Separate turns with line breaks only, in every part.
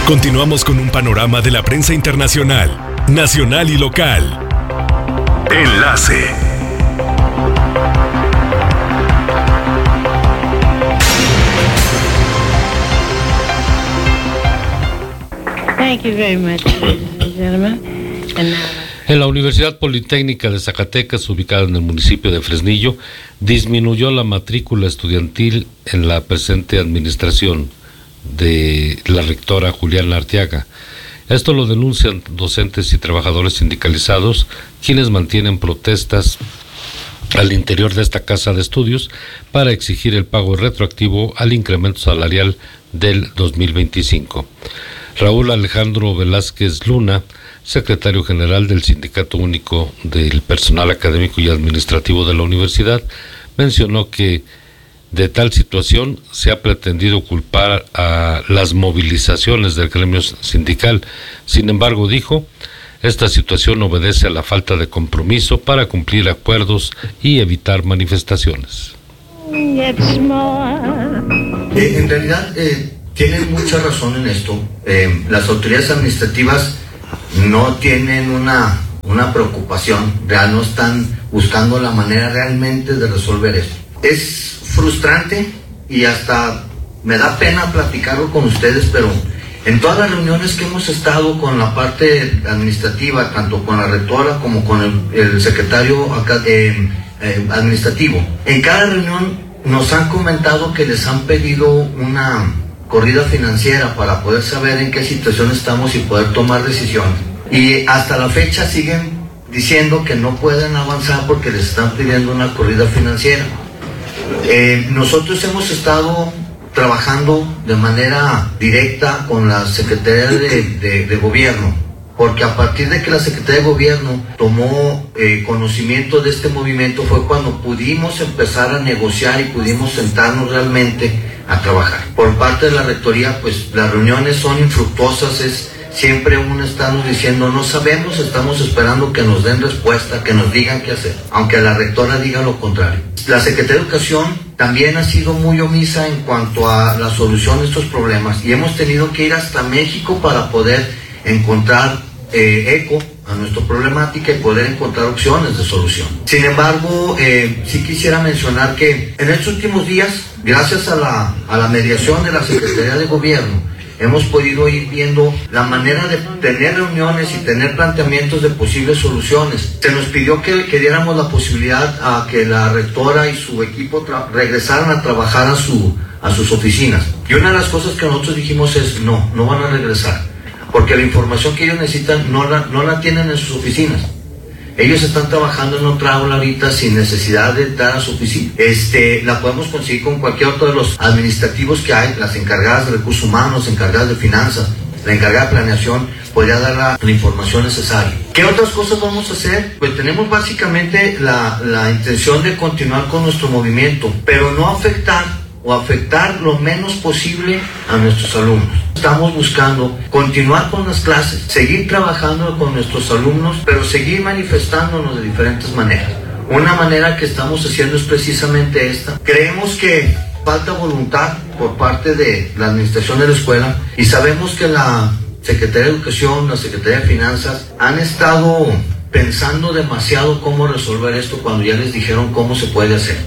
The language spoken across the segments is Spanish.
Continuamos con un panorama de la prensa internacional, nacional y local. Enlace.
Thank you very much, ladies and gentlemen. And now...
En la Universidad Politécnica de Zacatecas, ubicada en el municipio de Fresnillo, disminuyó la matrícula estudiantil en la presente administración de la rectora Juliana Arteaga. Esto lo denuncian docentes y trabajadores sindicalizados, quienes mantienen protestas al interior de esta casa de estudios para exigir el pago retroactivo al incremento salarial del 2025. Raúl Alejandro Velázquez Luna, secretario general del Sindicato Único del Personal Académico y Administrativo de la Universidad, mencionó que de tal situación se ha pretendido culpar a las movilizaciones del gremio sindical. Sin embargo, dijo, esta situación obedece a la falta de compromiso para cumplir acuerdos y evitar manifestaciones.
En realidad, tienen mucha razón en esto. Las autoridades administrativas no tienen una preocupación, ya no están buscando la manera realmente de resolver esto. Es frustrante y hasta me da pena platicarlo con ustedes, pero en todas las reuniones que hemos estado con la parte administrativa, tanto con la rectora como con el secretario administrativo, en cada reunión nos han comentado que les han pedido una corrida financiera para poder saber en qué situación estamos y poder tomar decisiones. Y hasta la fecha siguen diciendo que no pueden avanzar porque les están pidiendo una corrida financiera. Nosotros hemos estado trabajando de manera directa con la Secretaría de Gobierno, porque a partir de que la Secretaría de Gobierno tomó conocimiento de este movimiento fue cuando pudimos empezar a negociar y pudimos sentarnos realmente a trabajar. Por parte de la Rectoría, pues las reuniones son infructuosas, siempre uno está diciendo no sabemos, estamos esperando que nos den respuesta, que nos digan qué hacer, aunque la rectora diga lo contrario. La Secretaría de Educación también ha sido muy omisa en cuanto a la solución de estos problemas y hemos tenido que ir hasta México para poder encontrar eco a nuestra problemática y poder encontrar opciones de solución. Sin embargo, sí quisiera mencionar que en estos últimos días, gracias a la mediación de la Secretaría de Gobierno, hemos podido ir viendo la manera de tener reuniones y tener planteamientos de posibles soluciones. Se nos pidió que diéramos la posibilidad a que la rectora y su equipo regresaran a trabajar a sus oficinas. Y una de las cosas que nosotros dijimos es no van a regresar, porque la información que ellos necesitan no la tienen en sus oficinas. Ellos están trabajando en otra aula ahorita sin necesidad de entrar a su oficina. La podemos conseguir con cualquier otro de los administrativos que hay, las encargadas de recursos humanos, encargadas de finanzas, la encargada de planeación, podría dar la información necesaria. ¿Qué otras cosas vamos a hacer? Pues tenemos básicamente la intención de continuar con nuestro movimiento, pero no afectar lo menos posible a nuestros alumnos. Estamos buscando continuar con las clases, seguir trabajando con nuestros alumnos, pero seguir manifestándonos de diferentes maneras. Una manera que estamos haciendo es precisamente esta. Creemos que falta voluntad por parte de la administración de la escuela y sabemos que la Secretaría de Educación, la Secretaría de Finanzas han estado pensando demasiado cómo resolver esto cuando ya les dijeron cómo se puede hacer.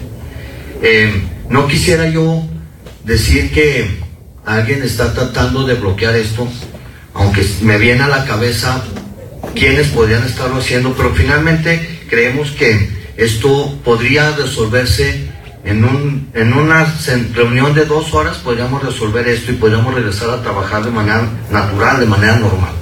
No quisiera yo decir que alguien está tratando de bloquear esto, aunque me viene a la cabeza quiénes podrían estarlo haciendo, pero finalmente creemos que esto podría resolverse en una reunión de 2 horas, podríamos resolver esto y podríamos regresar a trabajar de manera natural, de manera normal.